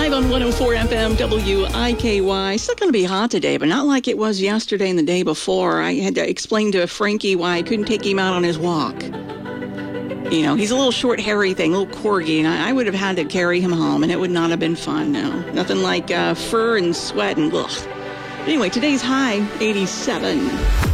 live on 104 FM WIKY. It's still going to be hot today, but not like it was yesterday and the day before. I had to explain to Frankie why I couldn't take him out on his walk. You know, he's a little short, hairy thing, a little corgi, and I would have had to carry him home, and it would not have been fun, no. Nothing like fur and sweat and ugh. Anyway, today's high, 87.